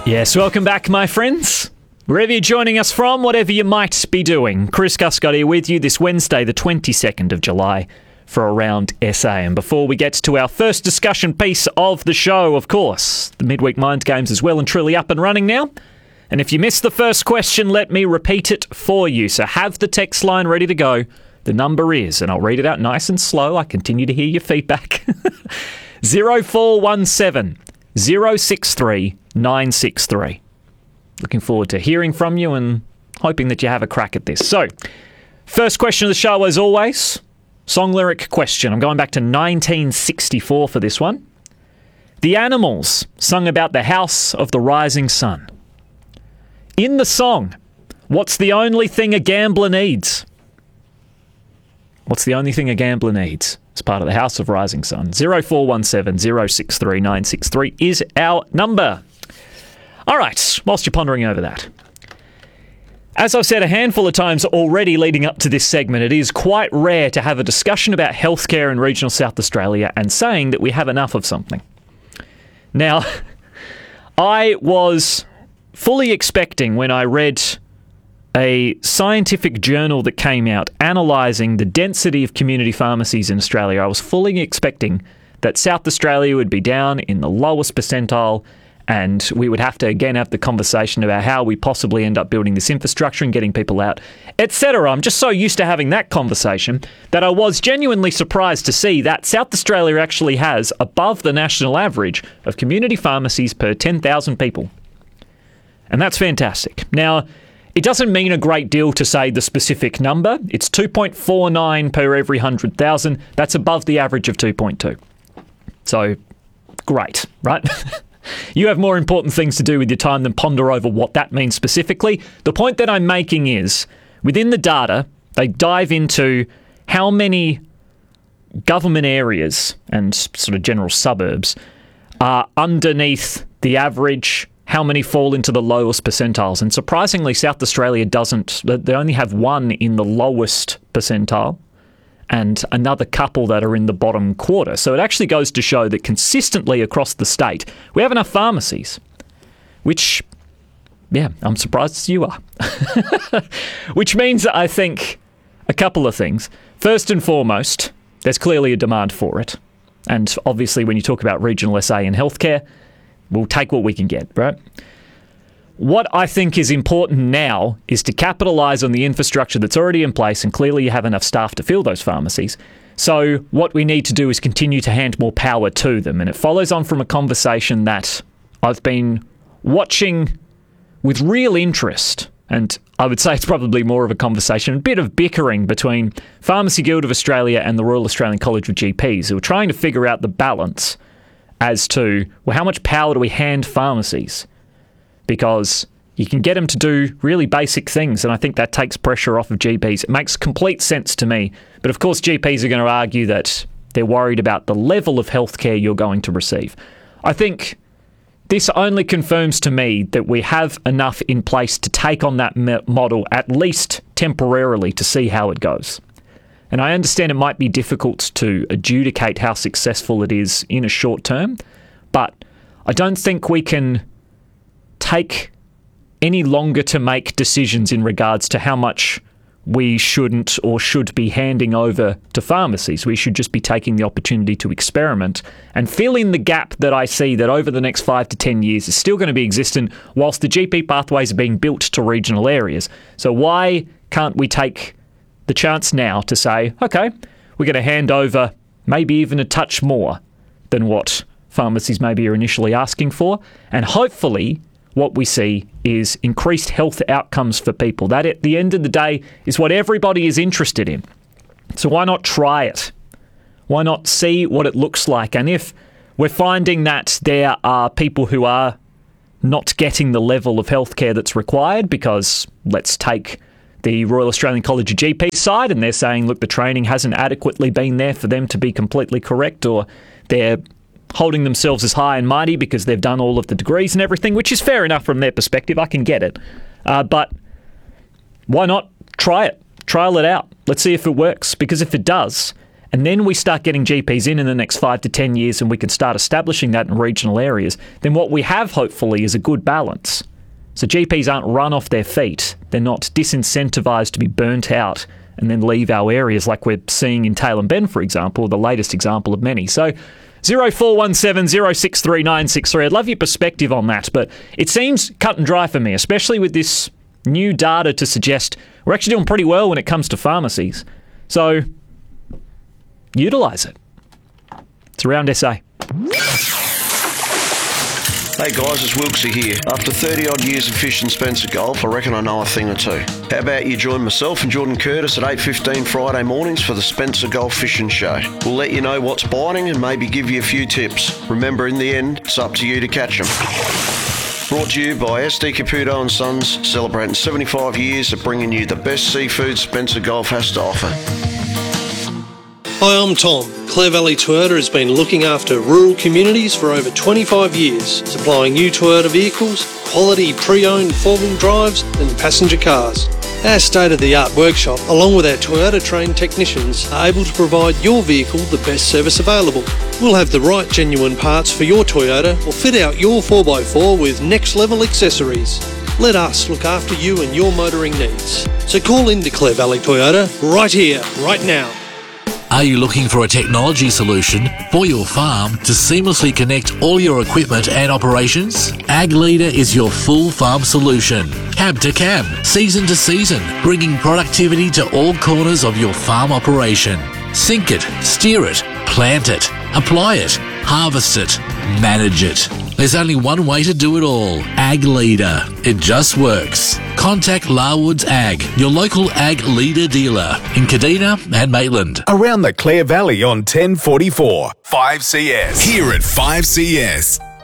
Yes, welcome back, my friends. Wherever you're joining us from, whatever you might be doing, Chris Guscott here with you this Wednesday, the 22nd of July, for Around SA. And before we get to our first discussion piece of the show, of course, the Midweek Mind Games is well and truly up and running now. And if you missed the first question, let me repeat it for you. So have the text line ready to go. The number is, and I'll read it out nice and slow, I continue to hear your feedback, 0417 063 963. Looking forward to hearing from you and hoping that you have a crack at this. So, first question of the show as always, song lyric question. I'm going back to 1964 for this one. The Animals sung about the house of the rising sun. In the song, what's the only thing a gambler needs? What's the only thing a gambler needs? It's part of the House of Rising Sun. 0417 063 963 is our number. All right, whilst you're pondering over that. As I've said a handful of times already leading up to this segment, it is quite rare to have a discussion about healthcare in regional South Australia and saying that we have enough of something. Now, I was fully expecting when I read a scientific journal that came out analysing the density of community pharmacies in Australia, I was fully expecting that South Australia would be down in the lowest percentile and we would have to again have the conversation about how we possibly end up building this infrastructure and getting people out, etc. I'm just so used to having that conversation that I was genuinely surprised to see that South Australia actually has above the national average of community pharmacies per 10,000 people. And that's fantastic. Now, it doesn't mean a great deal to say the specific number. It's 2.49 per every 100,000. That's above the average of 2.2. So, great, right? You have more important things to do with your time than ponder over what that means specifically. The point that I'm making is, within the data, they dive into how many government areas and sort of general suburbs are underneath the average, how many fall into the lowest percentiles. And surprisingly, South Australia doesn't. They only have one in the lowest percentile and another couple that are in the bottom quarter. So it actually goes to show that consistently across the state, we have enough pharmacies, which, yeah, I'm surprised you are. Which means, I think, a couple of things. First and foremost, there's clearly a demand for it. And obviously, when you talk about regional SA and healthcare, we'll take what we can get, right? What I think is important now is to capitalise on the infrastructure that's already in place, and clearly you have enough staff to fill those pharmacies. So what we need to do is continue to hand more power to them. And it follows on from a conversation that I've been watching with real interest. And I would say it's probably more of a conversation, a bit of bickering between Pharmacy Guild of Australia and the Royal Australian College of GPs, who are trying to figure out the balance as to, well, how much power do we hand pharmacies? Because you can get them to do really basic things, and I think that takes pressure off of GPs. It makes complete sense to me. But of course, GPs are going to argue that they're worried about the level of healthcare you're going to receive. I think this only confirms to me that we have enough in place to take on that model, at least temporarily, to see how it goes. And I understand it might be difficult to adjudicate how successful it is in a short term, but I don't think we can take any longer to make decisions in regards to how much we shouldn't or should be handing over to pharmacies. We should just be taking the opportunity to experiment and fill in the gap that I see that over the next 5 to 10 years is still going to be existent whilst the GP pathways are being built to regional areas. So why can't we take the chance now to say, okay, we're going to hand over maybe even a touch more than what pharmacies maybe are initially asking for, and hopefully what we see is increased health outcomes for people. That, at the end of the day, is what everybody is interested in. So why not try it? Why not see what it looks like? And if we're finding that there are people who are not getting the level of healthcare that's required, because let's take the Royal Australian College of GPs side, and they're saying, look, the training hasn't adequately been there for them to be completely correct, or they're holding themselves as high and mighty because they've done all of the degrees and everything, which is fair enough from their perspective. I can get it. But why not try it? Trial it out. Let's see if it works. Because if it does, and then we start getting GPs in the next 5 to 10 years and we can start establishing that in regional areas, then what we have, hopefully, is a good balance. So GPs aren't run off their feet. They're not disincentivised to be burnt out and then leave our areas like we're seeing in Tailem Bend, for example, the latest example of many. So 0417 063 963. I'd love your perspective on that, but it seems cut and dry for me, especially with this new data to suggest we're actually doing pretty well when it comes to pharmacies. So utilise it. It's Around SA. Hey guys, it's Wilksy here. After 30 odd years of fishing Spencer Golf, I reckon I know a thing or two. How about you join myself and Jordan Curtis at 8:15 Friday mornings for the Spencer Golf Fishing Show. We'll let you know what's biting and maybe give you a few tips. Remember, in the end, it's up to you to catch them. Brought to you by SD Caputo and Sons, celebrating 75 years of bringing you the best seafood Spencer Golf has to offer. Hi, I'm Tom. Clare Valley Toyota has been looking after rural communities for over 25 years, supplying new Toyota vehicles, quality pre-owned four-wheel drives and passenger cars. Our state-of-the-art workshop, along with our Toyota-trained technicians, are able to provide your vehicle the best service available. We'll have the right genuine parts for your Toyota or fit out your 4x4 with next-level accessories. Let us look after you and your motoring needs. So call in to Clare Valley Toyota right here, right now. Are you looking for a technology solution for your farm to seamlessly connect all your equipment and operations? Ag Leader is your full farm solution. Cab to cab, season to season, bringing productivity to all corners of your farm operation. Sync it, steer it, plant it, apply it, harvest it, manage it. There's only one way to do it all. Ag Leader. It just works. Contact Larwoods Ag, your local Ag Leader dealer in Kadina and Maitland. Around the Clare Valley on 1044 5CS. Here at 5CS.